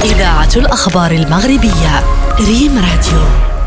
إذاعة الأخبار المغربية ريم راديو.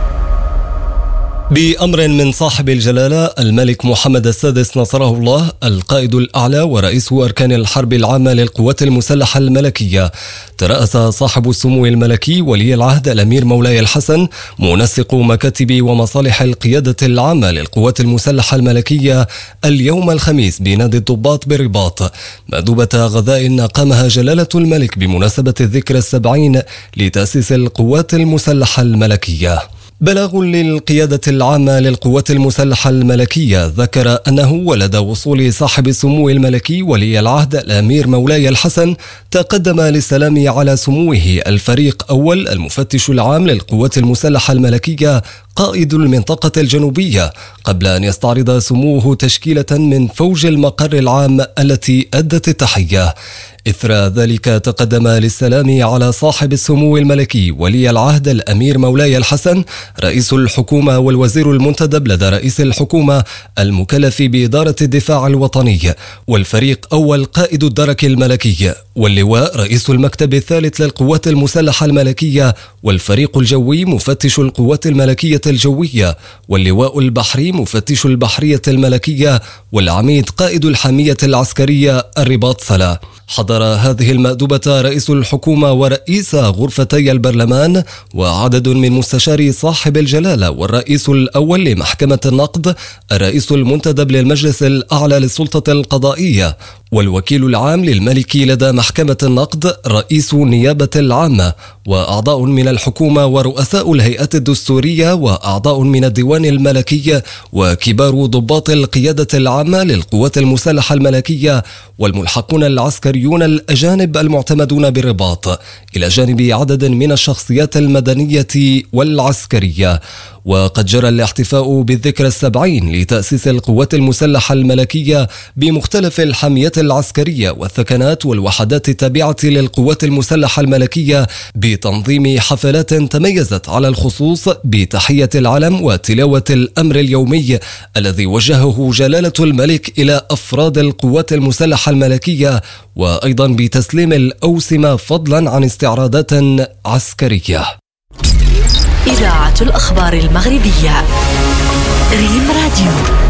بأمر من صاحب الجلالة الملك محمد السادس نصره الله القائد الأعلى ورئيس أركان الحرب العامة للقوات المسلحة الملكية، ترأس صاحب السمو الملكي ولي العهد الأمير مولاي الحسن منسق مكاتب ومصالح القيادة العامة للقوات المسلحة الملكية اليوم الخميس بنادي الضباط بالرباط مأدوبة غذاء قامها جلالة الملك بمناسبة الذكرى 70 لتأسيس القوات المسلحة الملكية. بلاغ للقيادة العامة للقوات المسلحة الملكية ذكر أنه ولد وصول صاحب السمو الملكي ولي العهد الأمير مولاي الحسن تقدم للسلام على سموه الفريق أول المفتش العام للقوات المسلحة الملكية قائد المنطقة الجنوبية قبل أن يستعرض سموه تشكيلة من فوج المقر العام التي أدت التحية. إثر ذلك تقدم للسلام على صاحب السمو الملكي ولي العهد الأمير مولاي الحسن رئيس الحكومة والوزير المنتدب لدى رئيس الحكومة المكلف بإدارة الدفاع الوطني، والفريق أول قائد الدرك الملكي، واللواء رئيس المكتب الثالث للقوات المسلحة الملكية، والفريق الجوي مفتش القوات الملكية الجوية، واللواء البحري مفتش البحرية الملكية، والعميد قائد الحامية العسكرية الرباط صلاة. حضر هذه المأدوبة رئيس الحكومة ورئيس غرفتي البرلمان وعدد من مستشاري صاحب الجلالة والرئيس الأول لمحكمة النقد، الرئيس المنتدب للمجلس الأعلى للسلطة القضائية، والوكيل العام للملك لدى محكمة النقد، رئيس النيابة العامة، وأعضاء من الحكومة ورؤساء الهيئات الدستورية وأعضاء من الديوان الملكي وكبار ضباط القيادة العامة للقوات المسلحة الملكية والملحقون العسكريون الأجانب المعتمدون بالرباط، إلى جانب عدد من الشخصيات المدنية والعسكرية. وقد جرى الاحتفاء بالذكرى 70 لتأسيس القوات المسلحة الملكية بمختلف الحاميات العسكرية والثكنات والوحدات التابعة للقوات المسلحة الملكية بتنظيم حفلات تميزت على الخصوص بتحية العلم وتلاوة الأمر اليومي الذي وجهه جلالة الملك إلى أفراد القوات المسلحة الملكية، وأيضا بتسليم الأوسمة فضلا عن استعراضات عسكرية. إذاعة الأخبار المغربية ريم راديو.